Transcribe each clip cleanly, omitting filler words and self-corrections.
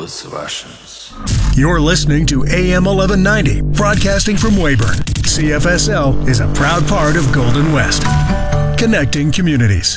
those Russians. You're listening to AM 1190, broadcasting from Weyburn. CFSL is a proud part of Golden West, connecting communities.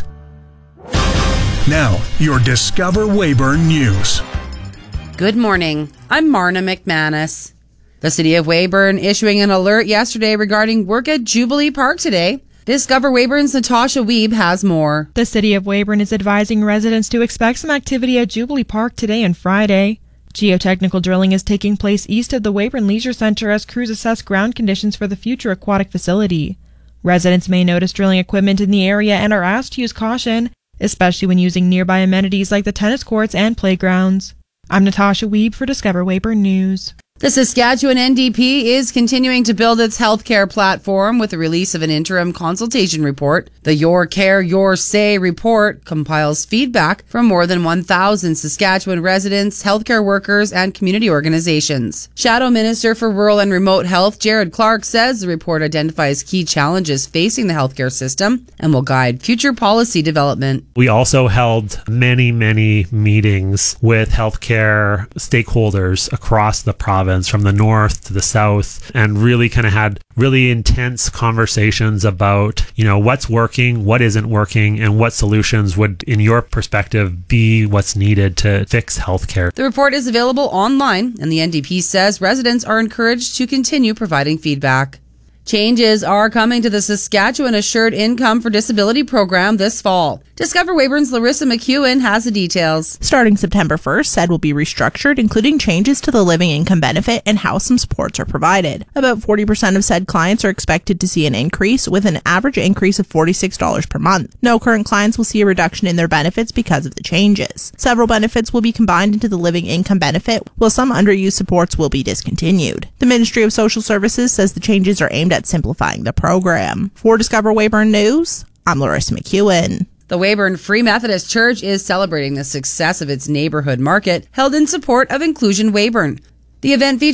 Now, your Discover Weyburn News. Good morning. I'm Marna McManus. The City of Weyburn issuing an alert yesterday regarding work at Jubilee Park today. Discover Weyburn's Natasha Wiebe has more. The City of Weyburn is advising residents to expect some activity at Jubilee Park today and Friday. Geotechnical drilling is taking place east of the Weyburn Leisure Center as crews assess ground conditions for the future aquatic facility. Residents may notice drilling equipment in the area and are asked to use caution, especially when using nearby amenities like the tennis courts and playgrounds. I'm Natasha Wiebe for Discover Weyburn News. The Saskatchewan NDP is continuing to build its healthcare platform with the release of an interim consultation report. The Your Care, Your Say report compiles feedback from more than 1,000 Saskatchewan residents, healthcare workers, and community organizations. Shadow Minister for Rural and Remote Health, Jared Clark, says the report identifies key challenges facing the healthcare system and will guide future policy development. We also held many meetings with healthcare stakeholders across the province, from the north to the south, and really kind of had really intense conversations about, what's working, what isn't working, and what solutions would, in your perspective, be what's needed to fix healthcare. The report is available online, and the NDP says residents are encouraged to continue providing feedback. Changes are coming to the Saskatchewan Assured Income for Disability program this fall. Discover Weyburn's Larissa McEwen has the details. Starting September 1st, SAID will be restructured, including changes to the living income benefit and how some supports are provided. About 40% of SAID clients are expected to see an increase, with an average increase of $46 per month. No current clients will see a reduction in their benefits because of the changes. Several benefits will be combined into the living income benefit, while some underused supports will be discontinued. The Ministry of Social Services says the changes are aimed at simplifying the program. For Discover Weyburn News, I'm Larissa McEwen. The Weyburn Free Methodist Church is celebrating the success of its neighborhood market held in support of Inclusion Weyburn. The event features